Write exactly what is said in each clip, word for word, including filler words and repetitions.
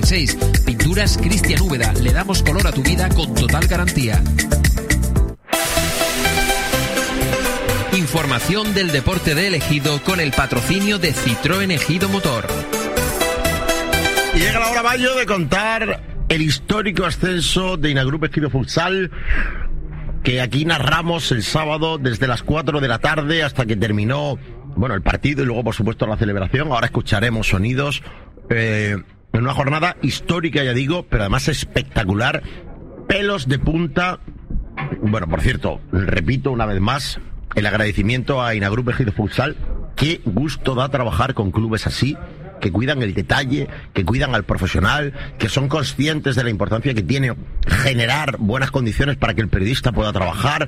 seis. Pinturas Cristian Úbeda. Le damos color a tu vida con total garantía. Información del deporte de El Ejido con el patrocinio de Citroën Ejido Motor. Y llega la hora, Bayo, de contar el histórico ascenso de Inagrup Ejido Futsal, que aquí narramos el sábado desde las cuatro de la tarde hasta que terminó, bueno, el partido y luego, por supuesto, la celebración. Ahora escucharemos sonidos eh, en una jornada histórica, ya digo, pero además espectacular. Pelos de punta. Bueno, por cierto, repito una vez más el agradecimiento a Inagrup Ejido Futsal. Qué gusto da trabajar con clubes así, que cuidan el detalle, que cuidan al profesional, que son conscientes de la importancia que tiene generar buenas condiciones para que el periodista pueda trabajar,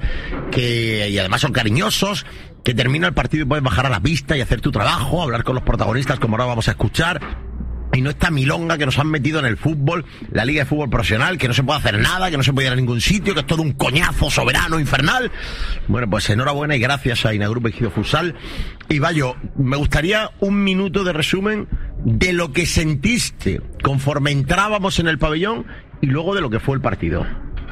que y además son cariñosos, que termina el partido y puedes bajar a la pista y hacer tu trabajo, hablar con los protagonistas como ahora vamos a escuchar. Y no esta milonga que nos han metido en el fútbol, la Liga de Fútbol Profesional, que no se puede hacer nada, que no se puede ir a ningún sitio, que es todo un coñazo soberano, infernal. Bueno, pues enhorabuena y gracias a Inagrup Ejido Futsal. Y Bayo, me gustaría un minuto de resumen de lo que sentiste conforme entrábamos en el pabellón y luego de lo que fue el partido.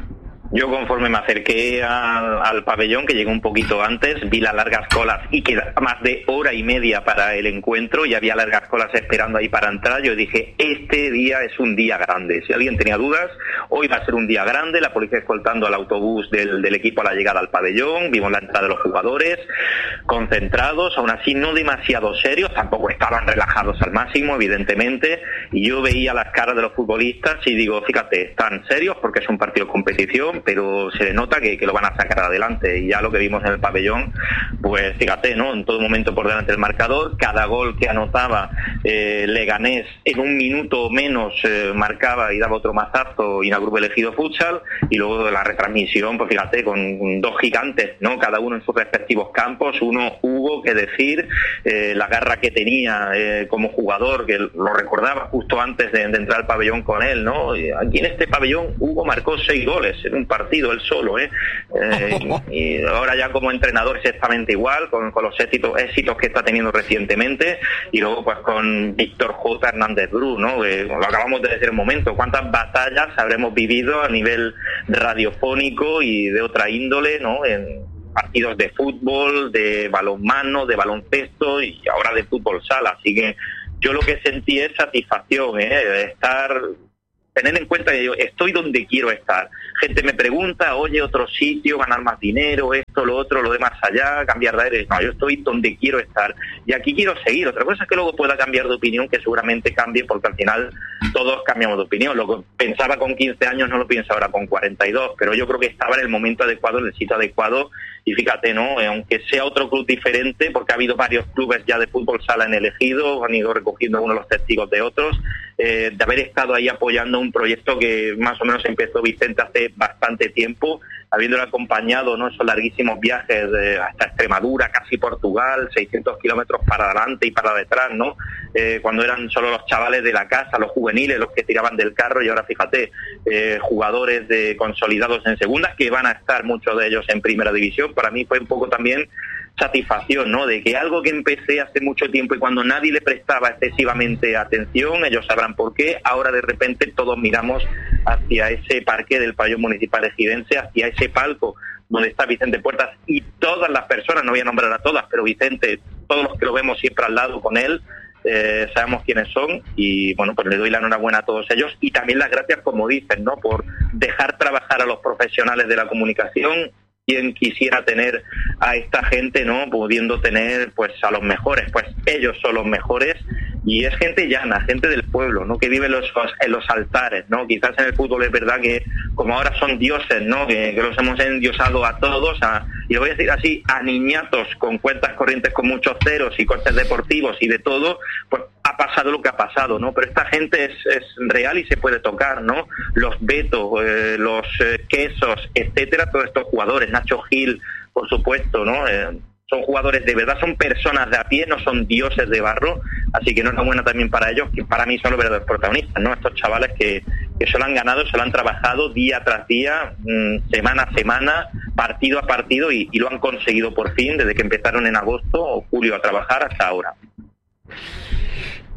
Yo conforme me acerqué al, al pabellón, que llegué un poquito antes, vi las largas colas y quedaba más de hora y media para el encuentro y había largas colas esperando ahí para entrar. Yo dije, este día es un día grande. Si alguien tenía dudas, hoy va a ser un día grande. La policía escoltando al autobús del, del equipo a la llegada al pabellón. Vimos la entrada de los jugadores, concentrados, aún así no demasiado serios, tampoco estaban relajados al máximo, evidentemente. Y yo veía las caras de los futbolistas y digo, fíjate, están serios porque es un partido de competición, pero se le nota que, que lo van a sacar adelante. Y ya lo que vimos en el pabellón, pues fíjate, ¿no? En todo momento por delante del marcador, cada gol que anotaba eh, Leganés en un minuto o menos eh, marcaba y daba otro mazazo Inagrup Ejido Futsal, y luego de la retransmisión, pues fíjate, con dos gigantes, ¿no? Cada uno en sus respectivos campos. Uno, Hugo, que decir, eh, la garra que tenía eh, como jugador, que lo recordaba justo antes de, de entrar al pabellón con él, ¿no? Y aquí en este pabellón Hugo marcó seis goles en un partido él solo, ¿eh? eh y ahora ya como entrenador exactamente igual, con, con los éxitos, éxitos que está teniendo recientemente, y luego pues con Víctor J. Hernández Bru, ¿no? Eh, lo acabamos de decir un momento, cuántas batallas habremos vivido a nivel radiofónico y de otra índole, ¿no? En partidos de fútbol, de balonmano, de baloncesto y ahora de fútbol sala. Así que yo lo que sentí es satisfacción, ¿eh? De estar... tener en cuenta que yo estoy donde quiero estar. Gente me pregunta, oye, otro sitio, ganar más dinero, esto, lo otro, lo de más allá, cambiar de aire. No, yo estoy donde quiero estar y aquí quiero seguir. Otra cosa es que luego pueda cambiar de opinión, que seguramente cambie, porque al final todos cambiamos de opinión. Lo que pensaba con quince años no lo pienso ahora con cuarenta y dos, pero yo creo que estaba en el momento adecuado, en el sitio adecuado. Y fíjate, ¿no? Aunque sea otro club diferente, porque ha habido varios clubes ya de fútbol sala en El Ejido, han ido recogiendo uno de los testigos de otros, eh, de haber estado ahí apoyando un proyecto que más o menos empezó Vicente hace bastante tiempo, habiéndolo acompañado, ¿no? Esos larguísimos viajes de hasta Extremadura, casi Portugal, seiscientos kilómetros para adelante y para detrás, ¿no? Eh, cuando eran solo los chavales de la casa, los juveniles, los que tiraban del carro, y ahora fíjate, eh, jugadores de consolidados en segunda, que van a estar muchos de ellos en primera división. Para mí fue un poco también satisfacción, ¿no? De que algo que empecé hace mucho tiempo y cuando nadie le prestaba excesivamente atención, ellos sabrán por qué, ahora de repente todos miramos hacia ese parque del pabellón municipal ejidense, hacia ese palco donde está Vicente Puertas y todas las personas, no voy a nombrar a todas, pero Vicente, todos los que lo vemos siempre al lado con él, eh, sabemos quiénes son, y bueno, pues le doy la enhorabuena a todos ellos y también las gracias, como dicen, ¿no? Por dejar trabajar a los profesionales de la comunicación. Quien quisiera tener a esta gente, ¿no? Pudiendo tener pues a los mejores, pues ellos son los mejores, y es gente llana, gente del pueblo, ¿no? Que vive en los, en los altares, ¿no? Quizás en el fútbol es verdad que como ahora son dioses, ¿no? Que, que los hemos endiosado a todos, a, y lo voy a decir así, a niñatos con cuentas corrientes con muchos ceros y costes deportivos y de todo, pues ha pasado lo que ha pasado, ¿no? Pero esta gente es, es real y se puede tocar, ¿no? Los Beto, eh, los eh, Quesos, etcétera, todos estos jugadores, Nacho Gil, por supuesto, ¿no? Eh, son jugadores de verdad, son personas de a pie, no son dioses de barro, así que enhorabuena también para ellos, que para mí son los verdaderos protagonistas, ¿no? Estos chavales que, que se lo han ganado, se lo han trabajado día tras día, mmm, semana a semana, partido a partido, y, y lo han conseguido por fin, desde que empezaron en agosto o julio a trabajar hasta ahora.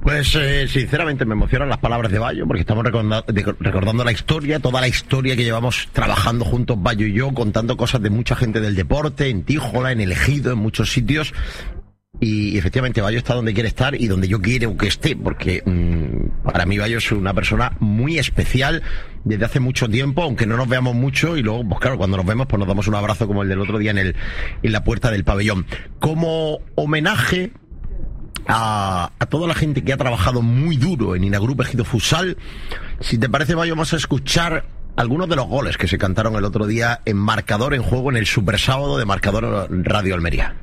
Pues eh, sinceramente me emocionan las palabras de Bayo, porque estamos recordando, recordando la historia, toda la historia que llevamos trabajando juntos Bayo y yo, contando cosas de mucha gente del deporte, en Tíjola, en El Ejido, en muchos sitios. Y efectivamente Bayo está donde quiere estar y donde yo quiero que esté, porque mmm, para mí Bayo es una persona muy especial desde hace mucho tiempo, aunque no nos veamos mucho, y luego, pues claro, cuando nos vemos pues nos damos un abrazo como el del otro día en el en la puerta del pabellón. Como homenaje a, a toda la gente que ha trabajado muy duro en Inagrup Ejido Futsal, si te parece, Bayo, vamos a escuchar algunos de los goles que se cantaron el otro día en Marcador en Juego, en el Super Sábado de Marcador Radio Almería.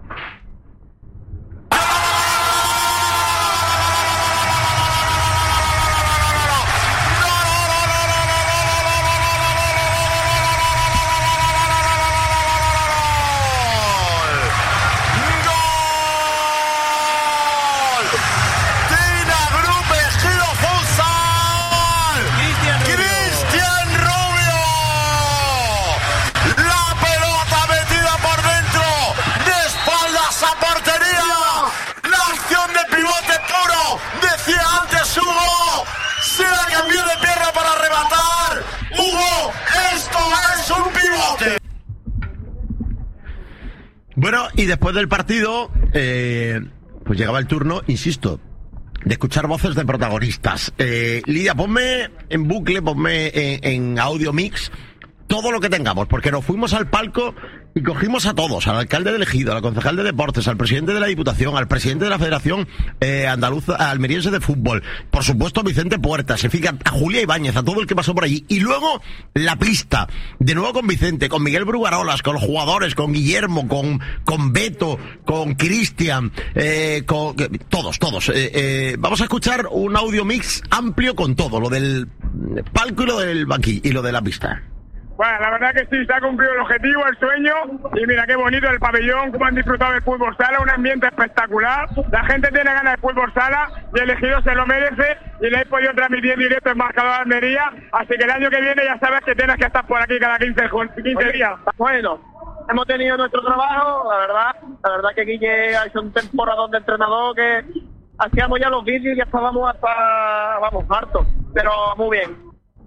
Bueno, y después del partido, eh, pues llegaba el turno, insisto, de escuchar voces de protagonistas. Eh, Lidia, ponme en bucle, ponme en, en audio mix todo lo que tengamos, porque nos fuimos al palco y cogimos a todos, al alcalde del Ejido, al concejal de deportes, al presidente de la Diputación, al presidente de la Federación eh, Andaluza, Almeriense de Fútbol, por supuesto a Vicente Puertas, en fin, a Julia Ibáñez, a todo el que pasó por allí, y luego la pista, de nuevo con Vicente, con Miguel Brugarolas, con los jugadores, con Guillermo, con, con Beto, con Cristian, eh, con todos, todos. Eh, eh, vamos a escuchar un audio mix amplio con todo, lo del palco y lo del banquillo y lo de la pista. Bueno, la verdad que sí, se ha cumplido el objetivo, el sueño, y mira qué bonito el pabellón, cómo han disfrutado del fútbol sala, un ambiente espectacular, la gente tiene ganas de fútbol sala, y el Ejido se lo merece, y le he podido transmitir en directo en Marcador de Almería, así que el año que viene ya sabes que tienes que estar por aquí cada quince, quince días. Bueno, hemos tenido nuestro trabajo, la verdad, la verdad que Guille ha hecho un temporadón de entrenador que hacíamos ya los vídeos y ya estábamos hasta, vamos, hartos, pero muy bien.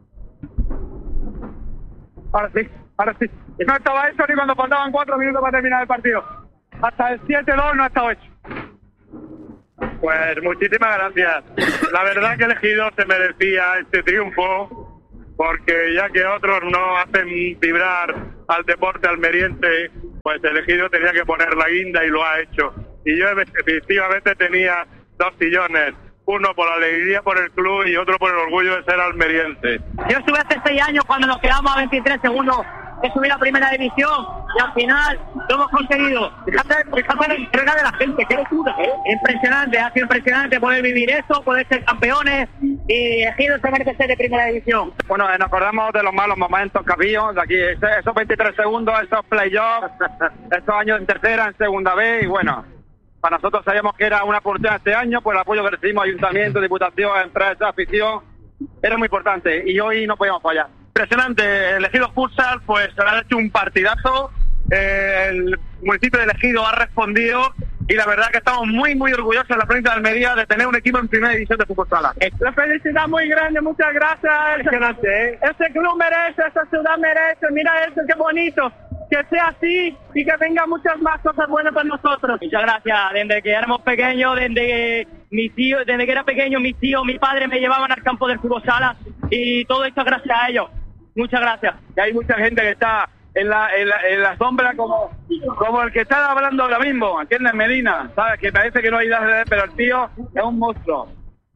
Ahora sí, ahora sí. No estaba hecho ni cuando faltaban cuatro minutos para terminar el partido. Hasta el siete dos no ha estado hecho. Pues muchísimas gracias. La verdad que el Ejido se merecía este triunfo, porque ya que otros no hacen vibrar al deporte almeriense, pues el Ejido tenía que poner la guinda y lo ha hecho. Y yo efectivamente tenía dos sillones. Uno por la alegría por el club y otro por el orgullo de ser almeriense. Yo estuve hace seis años cuando nos quedamos a veintitrés segundos de subir a primera división y al final lo hemos conseguido. Fíjate, fíjate la entrega de la gente, qué locura, ¿eh? Impresionante, ha sido impresionante poder vivir eso, poder ser campeones y Ejido se merece ser de primera división. Bueno, nos acordamos de los malos momentos que había de aquí, esos veintitrés segundos, esos playoffs, esos años en tercera, en segunda vez, y bueno, para nosotros sabíamos que era una oportunidad este año, pues el apoyo que recibimos, ayuntamiento, diputación, empresa, afición, era muy importante y hoy no podíamos fallar. Impresionante, el Ejido Futsal pues se ha hecho un partidazo, eh, el municipio de El Ejido ha respondido y la verdad que estamos muy muy orgullosos en la provincia de Almería de tener un equipo en primera división de fútbol sala. La felicidad muy grande, muchas gracias. Impresionante, ¿eh? Este club merece, esta ciudad merece, mira eso, qué bonito. Que sea así y que venga muchas más cosas buenas para nosotros. Muchas gracias. Desde que éramos pequeños, desde que mi tío, desde que era pequeño, mis tíos, mi padre me llevaban al campo del fútbol sala y todo esto gracias a ellos. Muchas gracias. Y hay mucha gente que está en la, en la, en la sombra como, como el que está hablando ahora mismo, aquí en Medina, ¿sabes? Que parece que no hay nada, pero el tío es un monstruo.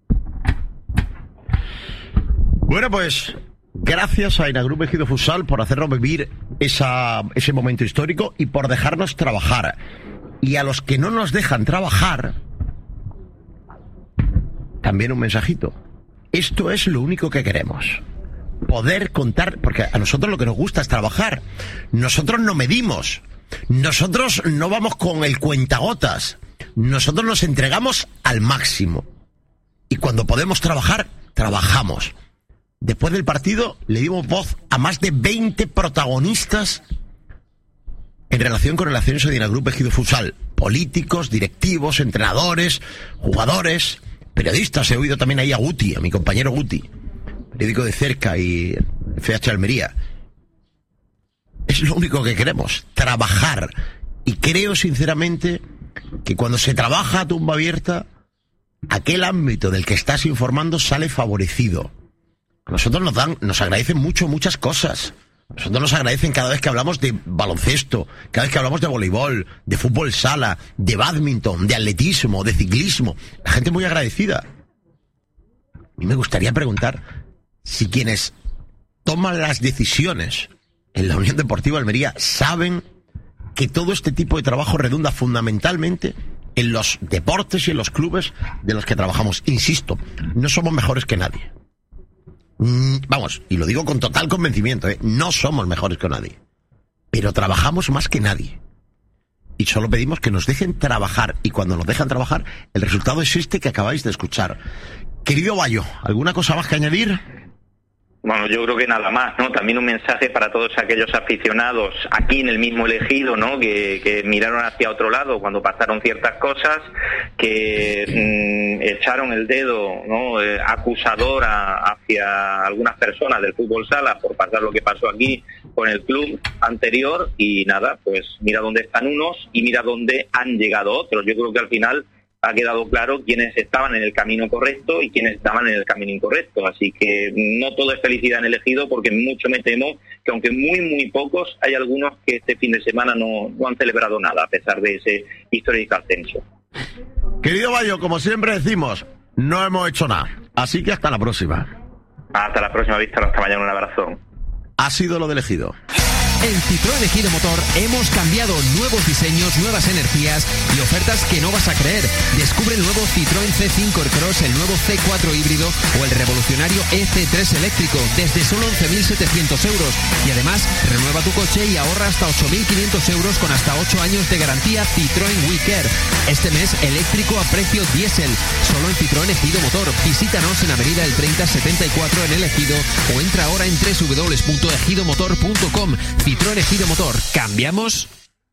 Bueno, pues gracias a Inagrup Ejido Futsal por hacernos vivir esa, ese momento histórico y por dejarnos trabajar. Y a los que no nos dejan trabajar, también un mensajito. Esto es lo único que queremos. Poder contar, porque a nosotros lo que nos gusta es trabajar. Nosotros no medimos. Nosotros no vamos con el cuentagotas. Nosotros nos entregamos al máximo. Y cuando podemos trabajar, trabajamos. Después del partido le dimos voz a más de veinte protagonistas en relación con el ascenso de Inagrup Ejido Futsal. Políticos, directivos, entrenadores, jugadores, periodistas, he oído también ahí a Guti, a mi compañero Guti, periódico de cerca y F H Almería. Es lo único que queremos, trabajar. Y creo sinceramente que cuando se trabaja a tumba abierta, aquel ámbito del que estás informando sale favorecido. A nosotros nos dan, nos agradecen mucho muchas cosas. A nosotros nos agradecen cada vez que hablamos de baloncesto, cada vez que hablamos de voleibol, de fútbol sala, de bádminton, de atletismo, de ciclismo. La gente es muy agradecida. A mí me gustaría preguntar si quienes toman las decisiones en la Unión Deportiva Almería saben que todo este tipo de trabajo redunda fundamentalmente en los deportes y en los clubes de los que trabajamos. Insisto, no somos mejores que nadie. Mm, vamos, y lo digo con total convencimiento, ¿eh? No somos mejores que nadie. Pero trabajamos más que nadie. Y solo pedimos que nos dejen trabajar. Y cuando nos dejan trabajar, el resultado es este que acabáis de escuchar. Querido Bayo, ¿alguna cosa más que añadir? Bueno, yo creo que nada más, ¿no? También un mensaje para todos aquellos aficionados aquí en el mismo Elegido, ¿no? Que, que miraron hacia otro lado cuando pasaron ciertas cosas, que mmm, echaron el dedo, ¿no? Eh, acusador a, hacia algunas personas del fútbol sala por pasar lo que pasó aquí con el club anterior y nada, pues mira dónde están unos y mira dónde han llegado otros. Yo creo que al final ha quedado claro quiénes estaban en el camino correcto y quiénes estaban en el camino incorrecto. Así que no todo es felicidad en Elegido, porque mucho me temo que aunque muy, muy pocos, hay algunos que este fin de semana no, no han celebrado nada, a pesar de ese histórico ascenso. Querido Bayo, como siempre decimos, no hemos hecho nada. Así que hasta la próxima. Hasta la próxima, Víctor. Hasta mañana. Un abrazo. Ha sido lo de Elegido. En Citroën Ejido Motor hemos cambiado nuevos diseños, nuevas energías y ofertas que no vas a creer. Descubre el nuevo Citroën C cinco Aircross, el nuevo C cuatro híbrido o el revolucionario E C tres eléctrico desde solo once mil setecientos euros. Y además, renueva tu coche y ahorra hasta ocho mil quinientos euros con hasta ocho años de garantía Citroën WeCare. Este mes, eléctrico a precio diésel. Solo en Citroën Ejido Motor. Visítanos en Avenida El treinta setenta y cuatro en El Ejido o entra ahora en doble u doble u doble u punto ejido motor punto com. Citroën Ejido Motor. ¿Cambiamos?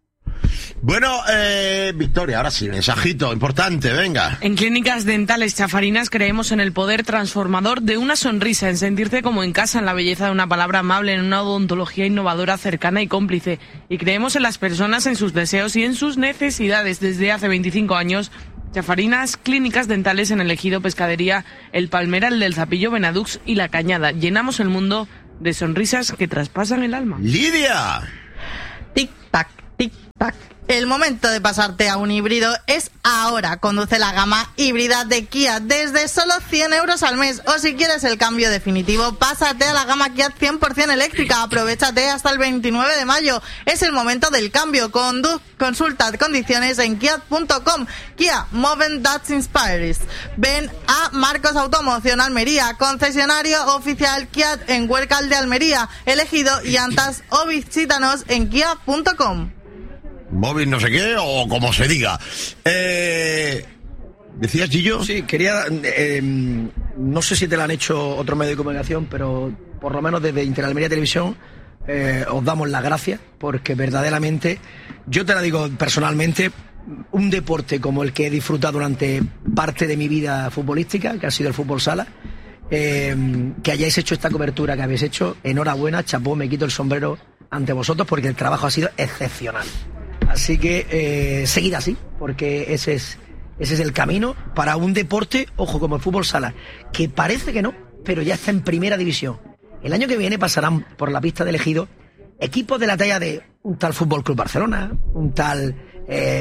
Bueno, eh, Victoria, ahora sí, mensajito importante, venga. En Clínicas Dentales Chafarinas creemos en el poder transformador de una sonrisa, en sentirte como en casa, en la belleza de una palabra amable, en una odontología innovadora, cercana y cómplice. Y creemos en las personas, en sus deseos y en sus necesidades. Desde hace veinticinco años, Chafarinas, Clínicas Dentales en El Ejido, Pescadería, El Palmeral del Zapillo, Benadux y La Cañada. Llenamos el mundo de sonrisas que traspasan el alma. ¡Lidia! Tic-tac, tic-tac. El momento de pasarte a un híbrido es ahora. Conduce la gama híbrida de Kia desde solo cien euros al mes. O si quieres el cambio definitivo, pásate a la gama Kia cien por ciento eléctrica. Aprovéchate hasta el veintinueve de mayo. Es el momento del cambio. Condu- consulta condiciones en kia punto com. Kia, moving that inspires. Ven a Marcos Automoción Almería, concesionario oficial Kia en Huércal de Almería, Elegido y Antas, o visítanos en kia punto com. Móvil no sé qué, o como se diga. Eh, ¿Decías, Gillo? Sí, quería... Eh, no sé si te lo han hecho otro medio de comunicación, pero por lo menos desde Interalmería Televisión eh, os damos las gracias, porque verdaderamente, yo te la digo personalmente, un deporte como el que he disfrutado durante parte de mi vida futbolística, que ha sido el fútbol sala, eh, que hayáis hecho esta cobertura que habéis hecho, enhorabuena, chapó, me quito el sombrero ante vosotros, porque el trabajo ha sido excepcional. Así que eh, seguid así, porque ese es, ese es el camino para un deporte, ojo, como el fútbol sala, que parece que no, pero ya está en primera división. El año que viene pasarán por la pista de Elegido equipos de la talla de un tal Fútbol Club Barcelona, un tal... Eh,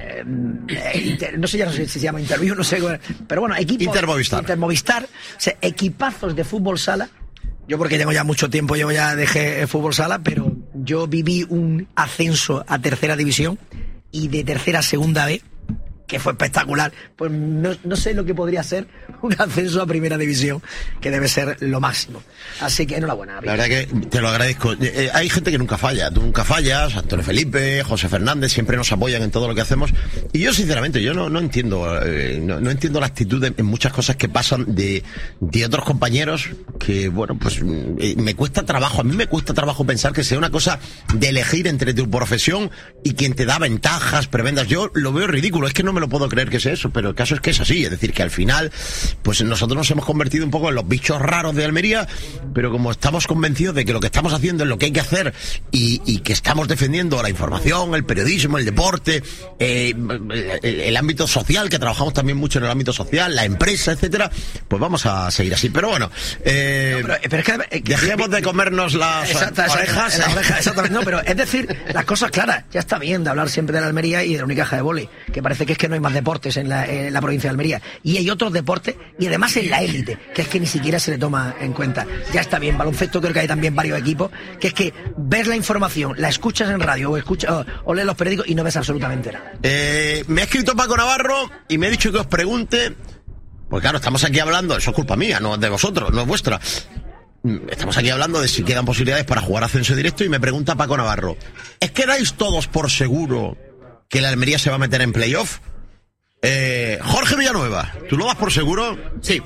eh, inter, no sé ya no sé si se llama Interview, no sé, pero bueno, equipos... Intermovistar. Intermovistar, o sea, equipazos de fútbol sala. Yo porque tengo ya mucho tiempo, yo ya dejé el fútbol sala, pero yo viví un ascenso a tercera división y de tercera a segunda B, que fue espectacular. Pues no, no sé lo que podría ser un ascenso a primera división, que debe ser lo máximo. Así que enhorabuena. La verdad que te lo agradezco. Eh, hay gente que nunca falla. Tú nunca fallas. Antonio Felipe, José Fernández siempre nos apoyan en todo lo que hacemos. Y yo, sinceramente, yo no, no entiendo eh, no, no entiendo la actitud de, en muchas cosas que pasan de, de otros compañeros que, bueno, pues eh, me cuesta trabajo. A mí me cuesta trabajo pensar que sea una cosa de elegir entre tu profesión y quien te da ventajas, prebendas. Yo lo veo ridículo. Es que no me me lo puedo creer que sea eso, pero el caso es que es así, es decir, que al final, pues nosotros nos hemos convertido un poco en los bichos raros de Almería, pero como estamos convencidos de que lo que estamos haciendo es lo que hay que hacer y, y que estamos defendiendo la información, el periodismo, el deporte, eh, el, el ámbito social, que trabajamos también mucho en el ámbito social, la empresa, etcétera, pues vamos a seguir así. Pero bueno, eh, no, pero, pero es que, eh, dejemos de comernos las exacto, orejas. Exacto, la oreja, exactamente. No, pero es decir, las cosas claras. Ya está bien de hablar siempre de la Almería y de la Unicaja de vóley, que parece que es que no hay más deportes en la, en la provincia de Almería. Y hay otros deportes, y además en la élite, que es que ni siquiera se le toma en cuenta. Ya está bien, baloncesto creo que hay también varios equipos, que es que ves la información, la escuchas en radio o, escuchas, o, o lees los periódicos y no ves absolutamente nada. Eh, me ha escrito Paco Navarro y me ha dicho que os pregunte, pues claro, estamos aquí hablando, eso es culpa mía, no es de vosotros, no es vuestra. Estamos aquí hablando de si quedan posibilidades para jugar ascenso directo y me pregunta Paco Navarro, ¿es que dais todos por seguro que la Almería se va a meter en playoff? Eh, Jorge Villanueva, ¿tú lo das por seguro? Sí.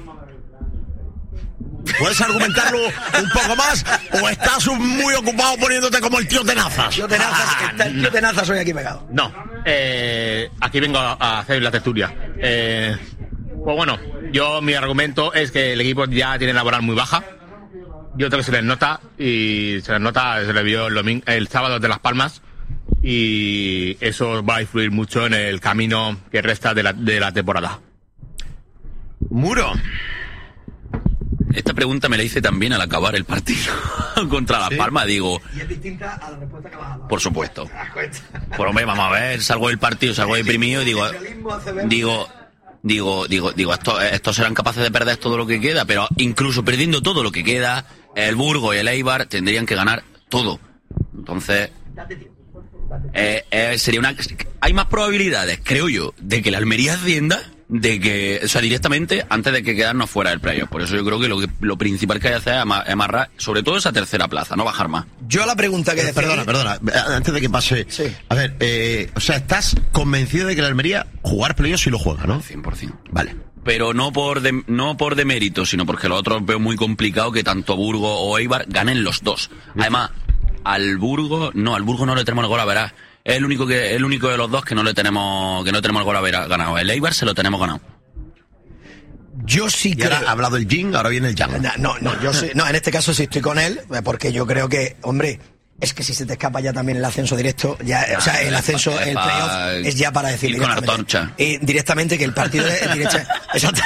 ¿Puedes argumentarlo un poco más o estás muy ocupado poniéndote como el tío Tenazas? Tío Tenazas, ah, está el tío Tenazas hoy aquí pegado. No, eh, aquí vengo a hacer la tertulia. Eh, pues bueno, yo mi argumento es que el equipo ya tiene la moral muy baja. Yo creo que se les nota, y se les nota, se les vio el, domingo, el sábado de Las Palmas, y eso va a influir mucho en el camino que resta de la, de la temporada. Muro. Esta pregunta me la hice también al acabar el partido contra Las ¿Sí? Palmas, digo... Y es distinta a la respuesta que vas a dar. Por supuesto. Por hombre, vamos a ver, salgo del partido, salgo deprimido y digo... Digo... Digo, digo, digo, estos, estos serán capaces de perder todo lo que queda, pero incluso perdiendo todo lo que queda, el Burgos y el Eibar tendrían que ganar todo. Entonces, eh, eh, sería una, hay más probabilidades, creo yo, de que la Almería ascienda, de que, o sea, directamente, antes de que quedarnos fuera del playoff. Por eso yo creo que lo, que, lo principal que hay que hacer es amarrar, sobre todo esa tercera plaza, no bajar más. Yo la pregunta que... Eh, perdona, perdona, antes de que pase... Sí. A ver, eh, o sea, ¿estás convencido de que la Almería jugar playoff sí lo juega, no? cien por ciento. Vale. Pero no por de, no por demérito, sino porque lo otro veo muy complicado que tanto Burgos o Eibar ganen los dos. Además, al Burgos, no, al Burgos no le tenemos el gol a verás. Es el único que, el único de los dos que no le tenemos, que no tenemos el gol a ver ganado. El Eibar se lo tenemos ganado. Yo sí creo... Ahora ha hablado el Jin, ahora viene el Yang. No, no, yo sí, no, en este caso sí estoy con él, porque yo creo que, hombre, es que si se te escapa ya también el ascenso directo, ya, o sea, el ascenso, el playoff, es ya para decir con antorcha. Y directamente que el partido de derecha, exacto,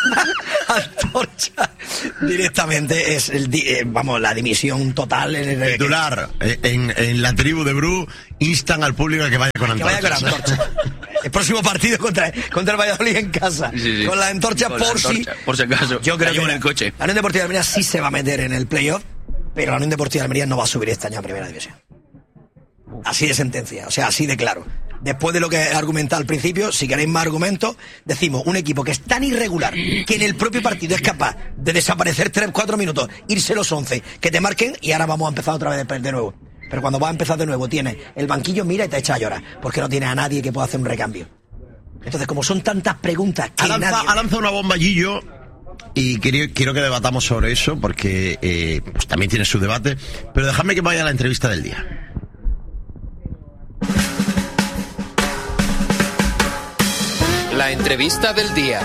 antorcha, directamente es el, eh, vamos, la dimisión total en el titular, que, en, en la tribu de Bru instan al público a que vaya con antorcha. Que vaya con antorcha. El próximo partido contra, contra el Valladolid en casa, sí, sí. con la antorcha con por la antorcha, si por si acaso. Yo creo que en el coche. La Unión Deportiva de Almería sí se va a meter en el playoff, pero la Unión Deportiva de Almería no va a subir este año a Primera División. Así de sentencia, o sea, así de claro. Después de lo que he argumentado al principio, si queréis más argumentos, decimos un equipo que es tan irregular que en el propio partido es capaz de desaparecer tres cuatro minutos, irse los once, que te marquen y ahora vamos a empezar otra vez de nuevo. Pero cuando vas a empezar de nuevo, tienes el banquillo, mira y te echa a llorar, porque no tienes a nadie que pueda hacer un recambio. Entonces, como son tantas preguntas que ha lanzado, nadie... ha lanzado una bomba Gillo y quiero, quiero que debatamos sobre eso, porque eh, pues también tiene su debate, pero dejadme que vaya a la entrevista del día. La entrevista del día.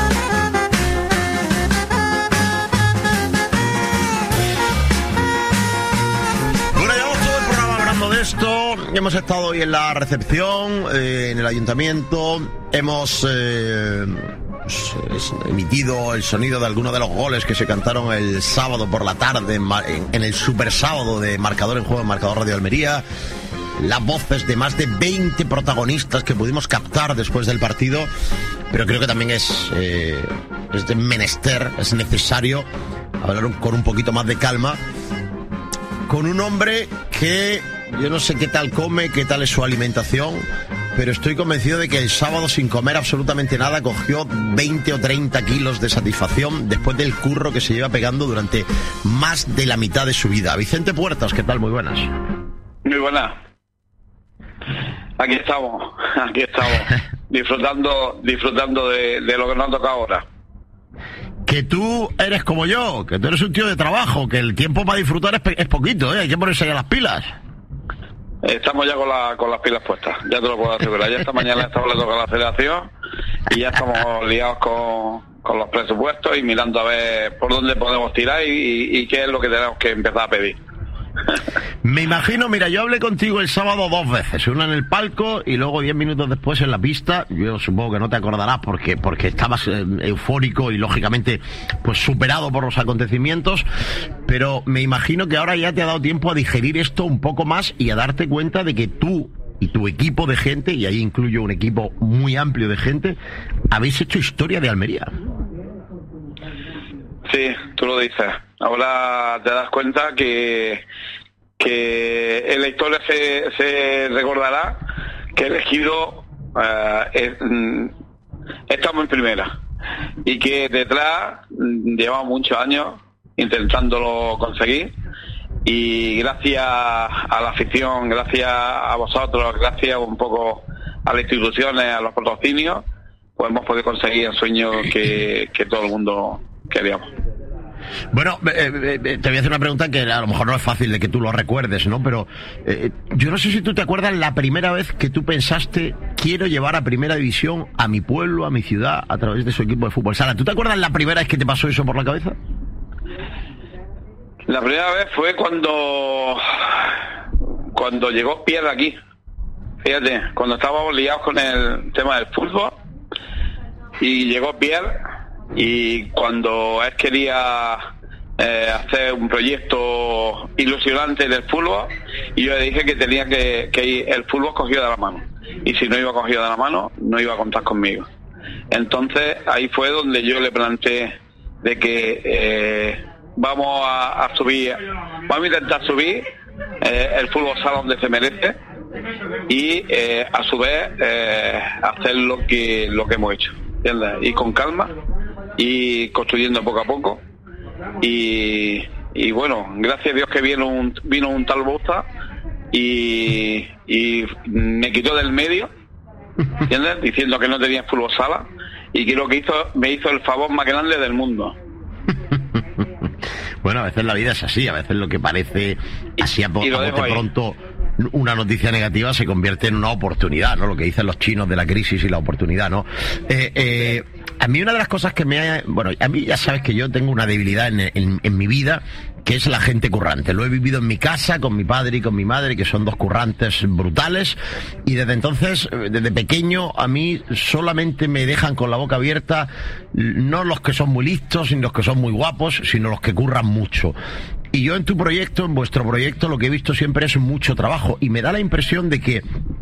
Bueno, llevamos todo el programa hablando de esto. Hemos estado hoy en la recepción, eh, en el ayuntamiento. Hemos eh, pues, emitido el sonido de algunos de los goles que se cantaron el sábado por la tarde en, en el super sábado de Marcador en Juego, en Marcador Radio Almería. Las voces de más de veinte protagonistas que pudimos captar después del partido, pero creo que también es, eh, es de menester, es necesario hablar un, con un poquito más de calma con un hombre que yo no sé qué tal come, qué tal es su alimentación, pero estoy convencido de que el sábado, sin comer absolutamente nada, cogió veinte o treinta kilos de satisfacción después del curro que se lleva pegando durante más de la mitad de su vida. Vicente Puertas, ¿qué tal? Muy buenas. Muy buenas. Aquí estamos, aquí estamos, disfrutando disfrutando de, de lo que nos ha tocado ahora. Que tú eres como yo, que tú eres un tío de trabajo, que el tiempo para disfrutar es, es poquito, ¿eh? Hay que ponerse ya las pilas. Estamos ya con, la, con las pilas puestas, ya te lo puedo asegurar. Ya esta mañana estamos hablando con la federación y ya estamos liados con, con los presupuestos y mirando a ver por dónde podemos tirar y, y, y qué es lo que tenemos que empezar a pedir. Me imagino, mira, yo hablé contigo el sábado dos veces, una en el palco y luego diez minutos después en la pista. Yo supongo que no te acordarás porque porque estabas eh, eufórico y lógicamente pues superado por los acontecimientos, pero me imagino que ahora ya te ha dado tiempo a digerir esto un poco más y a darte cuenta de que tú y tu equipo de gente, y ahí incluyo un equipo muy amplio de gente, habéis hecho historia de Almería. Sí, tú lo dices. Ahora te das cuenta que, que en la historia se, se recordará que el Ejido uh, es, mm, estamos en primera y que detrás mm, llevamos muchos años intentándolo conseguir y gracias a la afición, gracias a vosotros, gracias un poco a las instituciones, a los patrocinios, pues hemos podido conseguir el sueño que, que todo el mundo queríamos. Bueno, eh, eh, te voy a hacer una pregunta que a lo mejor no es fácil de que tú lo recuerdes, ¿no? Pero eh, yo no sé si tú te acuerdas la primera vez que tú pensaste quiero llevar a Primera División a mi pueblo, a mi ciudad, a través de su equipo de fútbol sala. ¿Tú te acuerdas la primera vez que te pasó eso por la cabeza? La primera vez fue cuando cuando llegó Pierre aquí. Fíjate, cuando estábamos liados con el tema del fútbol y llegó Pierre. Y cuando él quería eh, hacer un proyecto ilusionante del fútbol, y yo le dije que tenía que, que ir el fútbol cogido de la mano. Y si no iba cogido de la mano, no iba a contar conmigo. Entonces ahí fue donde yo le planteé de que eh, vamos a, a subir, vamos a intentar subir eh, el fútbol sala donde se merece y eh, a su vez eh, hacer lo que, lo que hemos hecho. ¿Entiendes? Y con calma y construyendo poco a poco y, y bueno, gracias a Dios que vino un, vino un tal Bosta y, y me quitó del medio, ¿entiendes? Diciendo que no tenía fútbol sala y que lo que hizo, me hizo el favor más grande del mundo. Bueno, a veces la vida es así, a veces lo que parece así a, a bote pronto una noticia negativa se convierte en una oportunidad, ¿no? Lo que dicen los chinos de la crisis y la oportunidad, ¿no? Eh, eh, a mí una de las cosas que me ha... Bueno, a mí ya sabes que yo tengo una debilidad en, en, en mi vida, que es la gente currante. Lo he vivido en mi casa, con mi padre y con mi madre, que son dos currantes brutales, y desde entonces, desde pequeño, a mí solamente me dejan con la boca abierta, no los que son muy listos, ni los que son muy guapos, sino los que curran mucho. Y yo en tu proyecto, en vuestro proyecto, lo que he visto siempre es mucho trabajo, y me da la impresión de que